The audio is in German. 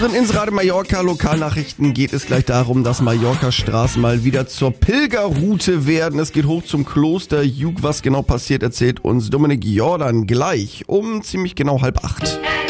unseren Inseradio Mallorca Lokalnachrichten geht es gleich darum, dass Mallorca-Straßen mal wieder zur Pilgerroute werden. Es geht hoch zum Kloster Jug. Was genau passiert, erzählt uns Dominik Jordan gleich um ziemlich genau 7:30.